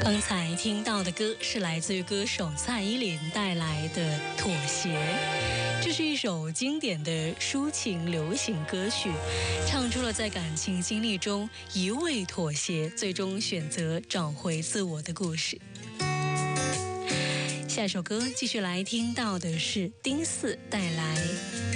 刚才听到的歌是来自于歌手蔡依林带来的《妥协》，这是一首经典的抒情流行歌曲，唱出了在感情经历中一味妥协，最终选择找回自我的故事。下一首歌继续来听到的是丁四带来